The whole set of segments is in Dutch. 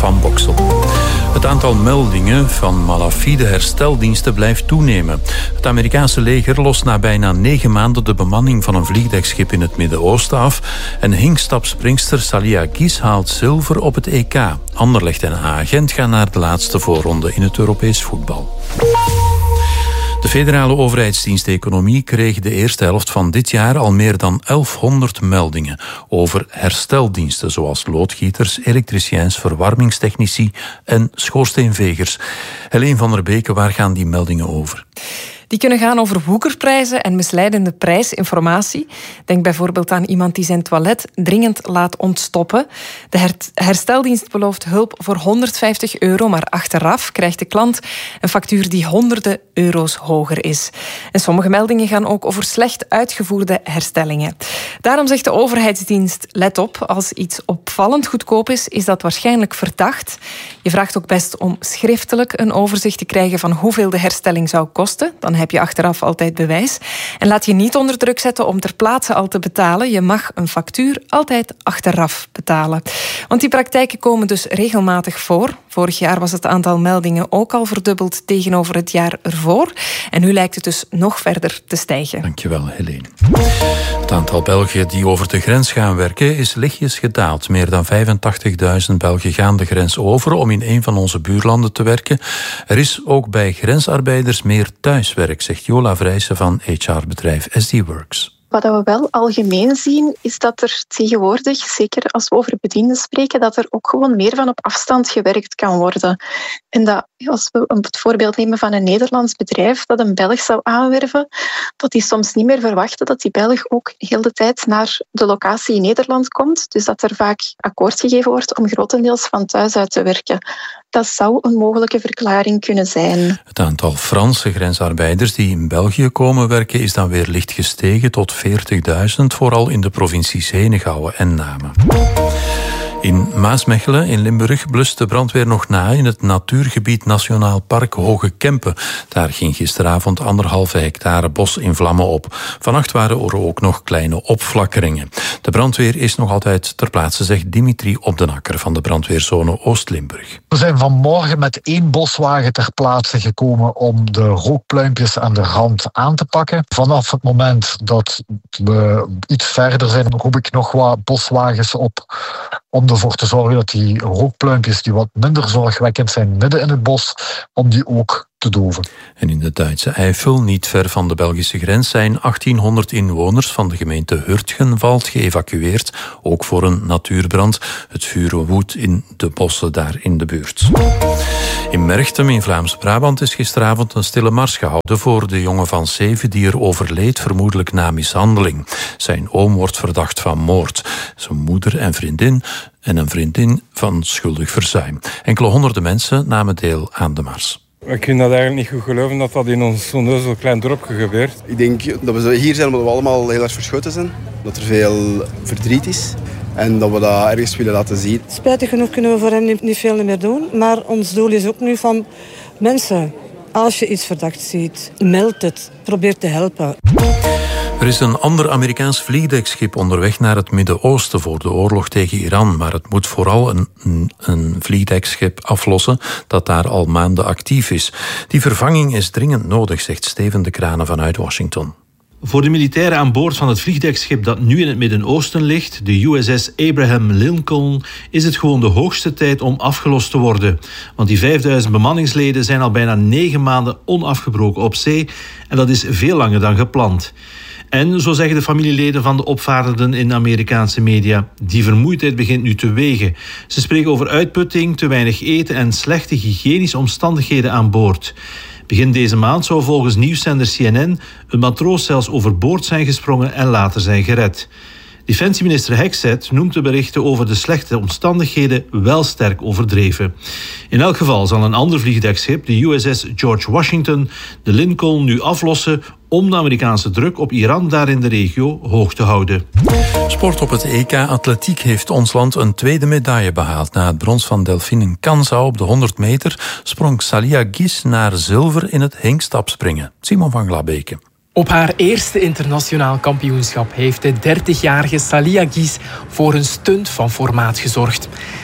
van Boksel. Het aantal meldingen van malafide hersteldiensten blijft toenemen. Het Amerikaanse leger lost na bijna 9 maanden de bemanning van een vliegdekschip in het Midden-Oosten af. En hinkstapspringster Salia Gies haalt zilver op het EK. Anderlecht en Agent gaan naar de laatste voorronde in het Europees voetbal. De federale overheidsdienst Economie kreeg de eerste helft van dit jaar al meer dan 1100 meldingen over hersteldiensten zoals loodgieters, elektriciens, verwarmingstechnici en schoorsteenvegers. Helene van der Beke, waar gaan die meldingen over? Die kunnen gaan over woekerprijzen en misleidende prijsinformatie. Denk bijvoorbeeld aan iemand die zijn toilet dringend laat ontstoppen. De hersteldienst belooft hulp voor €150, maar achteraf krijgt de klant een factuur die honderden euro's hoger is. En sommige meldingen gaan ook over slecht uitgevoerde herstellingen. Daarom zegt de overheidsdienst, let op, als iets opvallend goedkoop is, is dat waarschijnlijk verdacht. Je vraagt ook best om schriftelijk een overzicht te krijgen van hoeveel de herstelling zou kosten. Dan heb je achteraf altijd bewijs. En laat je niet onder druk zetten om ter plaatse al te betalen. Je mag een factuur altijd achteraf betalen. Want die praktijken komen dus regelmatig voor. Vorig jaar was het aantal meldingen ook al verdubbeld tegenover het jaar ervoor. En nu lijkt het dus nog verder te stijgen. Dankjewel, Helene. Het aantal Belgen die over de grens gaan werken is lichtjes gedaald. Meer dan 85.000 Belgen gaan de grens over om in een van onze buurlanden te werken. Er is ook bij grensarbeiders meer thuiswerk, zegt Jola Vrijsen van HR-bedrijf SD Works. Wat we wel algemeen zien, is dat er tegenwoordig, zeker als we over bedienden spreken, dat er ook gewoon meer van op afstand gewerkt kan worden. En dat, als we het voorbeeld nemen van een Nederlands bedrijf dat een Belg zou aanwerven, dat die soms niet meer verwachten dat die Belg ook heel de tijd naar de locatie in Nederland komt. Dus dat er vaak akkoord gegeven wordt om grotendeels van thuis uit te werken. Dat zou een mogelijke verklaring kunnen zijn. Het aantal Franse grensarbeiders die in België komen werken is dan weer licht gestegen tot 40.000, vooral in de provincies Henegouwen en Namen. In Maasmechelen in Limburg blust de brandweer nog na in het natuurgebied Nationaal Park Hoge Kempen. Daar ging gisteravond 1,5 hectare bos in vlammen op. Vannacht waren er ook nog kleine opflakkeringen. De brandweer is nog altijd ter plaatse, zegt Dimitri Opdenakker van de brandweerzone Oost-Limburg. We zijn vanmorgen met 1 boswagen ter plaatse gekomen om de rookpluimpjes aan de rand aan te pakken. Vanaf het moment dat we iets verder zijn, roep ik nog wat boswagens op om ervoor te zorgen dat die rookpluimpjes die wat minder zorgwekkend zijn midden in het bos, om die ook te doven. En in de Duitse Eifel, niet ver van de Belgische grens, zijn 1800 inwoners van de gemeente Hurtgenwald geëvacueerd, ook voor een natuurbrand. Het vuur woedt in de bossen daar in de buurt. In Merchtem in Vlaams-Brabant is gisteravond een stille mars gehouden voor de jongen van 7 die er overleed, vermoedelijk na mishandeling. Zijn oom wordt verdacht van moord. Zijn moeder en een vriendin van schuldig verzuim. Enkele honderden mensen namen deel aan de mars. Ik vind dat eigenlijk niet goed geloven dat dat in ons zo'n klein dorpje gebeurt. Ik denk dat we hier zijn omdat we allemaal heel erg verschoten zijn. Dat er veel verdriet is. En dat we dat ergens willen laten zien. Spijtig genoeg kunnen we voor hem niet veel meer doen. Maar ons doel is ook nu van mensen, als je iets verdacht ziet, meld het. Probeer te helpen. Er is een ander Amerikaans vliegdekschip onderweg naar het Midden-Oosten voor de oorlog tegen Iran. Maar het moet vooral een vliegdekschip aflossen dat daar al maanden actief is. Die vervanging is dringend nodig, zegt Steven de Kranen vanuit Washington. Voor de militairen aan boord van het vliegdekschip dat nu in het Midden-Oosten ligt, de USS Abraham Lincoln, is het gewoon de hoogste tijd om afgelost te worden. Want die 5000 bemanningsleden zijn al bijna 9 maanden onafgebroken op zee en dat is veel langer dan gepland. En, zo zeggen de familieleden van de opvarenden in Amerikaanse media, die vermoeidheid begint nu te wegen. Ze spreken over uitputting, te weinig eten en slechte hygiënische omstandigheden aan boord. Begin deze maand zou volgens nieuwszender CNN een matroos zelfs overboord zijn gesprongen en later zijn gered. Defensieminister Hegseth noemt de berichten over de slechte omstandigheden wel sterk overdreven. In elk geval zal een ander vliegdekschip, de USS George Washington, de Lincoln nu aflossen om de Amerikaanse druk op Iran daar in de regio hoog te houden. Sport op het EK Atletiek heeft ons land een tweede medaille behaald. Na het brons van Delphine Kansa op de 100 meter sprong Salia Gies naar zilver in het hinkstapspringen. Simon van Glabeke. Op haar eerste internationaal kampioenschap heeft de 30-jarige Salia Gies voor een stunt van formaat gezorgd.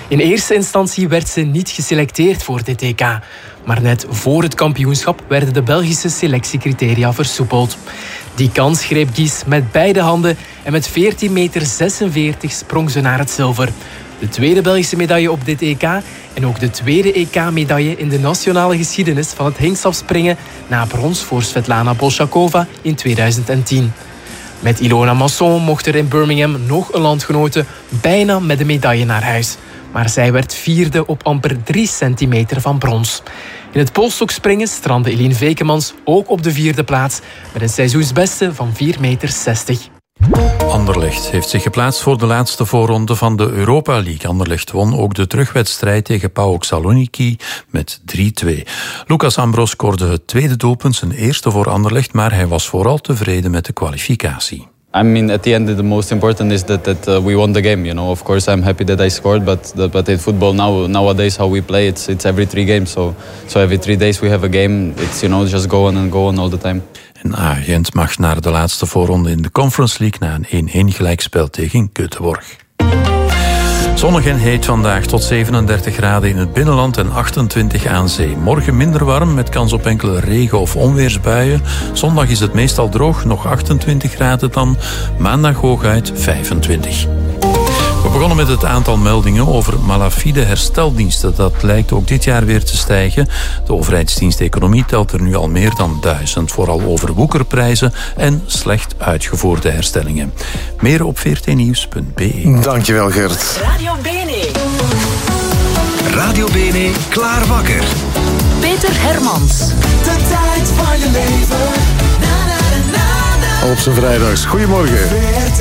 In eerste instantie werd ze niet geselecteerd voor dit EK. Maar net voor het kampioenschap werden de Belgische selectiecriteria versoepeld. Die kans greep Guys met beide handen en met 14,46 meter sprong ze naar het zilver. De tweede Belgische medaille op dit EK en ook de tweede EK-medaille in de nationale geschiedenis van het hingstafspringen na brons voor Svetlana Bolshakova in 2010. Met Ilona Masson mocht er in Birmingham nog een landgenote bijna met de medaille naar huis. Maar zij werd vierde op amper 3 centimeter van brons. In het polstokspringen strandde Eline Vekemans ook op de vierde plaats met een seizoensbeste van 4,60 meter. Anderlecht heeft zich geplaatst voor de laatste voorronde van de Europa League. Anderlecht won ook de terugwedstrijd tegen PAOK Saloniki met 3-2. Lucas Ambros scoorde het tweede doelpunt, zijn eerste voor Anderlecht, maar hij was vooral tevreden met de kwalificatie. I mean, at the end, the most important is that we won the game. You know, of course, I'm happy that I scored, but in football nowadays, how we play, it's every 3 games. So every 3 days we have a game. It's just go on all the time. En Gent mag naar de laatste voorronde in de Conference League na een 1-1 gelijkspel tegen Göteborg. Zonnig en heet vandaag tot 37 graden in het binnenland en 28 aan zee. Morgen minder warm met kans op enkele regen- of onweersbuien. Zondag is het meestal droog, nog 28 graden dan. Maandag hooguit 25. We begonnen met het aantal meldingen over malafide hersteldiensten. Dat lijkt ook dit jaar weer te stijgen. De overheidsdienst Economie telt er nu al meer dan 1000. Vooral over woekerprijzen en slecht uitgevoerde herstellingen. Meer op vrtnieuws.be. Dankjewel, Gert. Radio Bene. Radio Bene, klaar wakker. Peter Hermans. De tijd van je leven. Op zijn vrijdags. Goedemorgen.